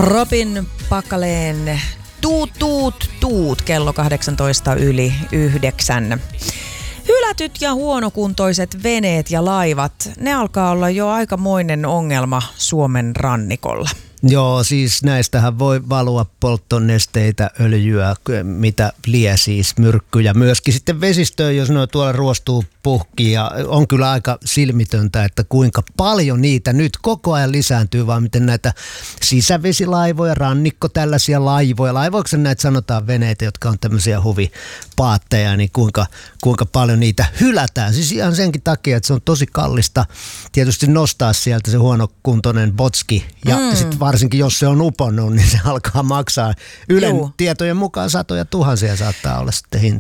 Robin Pakaleen tuut kello 8:18. Hylätyt ja huonokuntoiset veneet ja laivat, ne alkaa olla jo aikamoinen ongelma Suomen rannikolla. Joo, siis näistähän voi valua polttonesteitä, öljyä, mitä lie siis, myrkkyjä. Myöskin sitten vesistöön, jos ne tuolla ruostuu puhki, ja on kyllä aika silmitöntä, että kuinka paljon niitä nyt koko ajan lisääntyy, vaan miten näitä sisävesilaivoja, rannikko tällaisia laivoja, laivoiksi näitä sanotaan veneitä, jotka on tämmöisiä huvipaatteja, niin kuinka paljon niitä hylätään. Siis ihan senkin takia, että se on tosi kallista tietysti nostaa sieltä se huonokuntoinen botski, ja sitten varsinkin jos se on uponnut, niin se alkaa maksaa Ylen tietojen mukaan satoja tuhansia saattaa olla sitten hinta.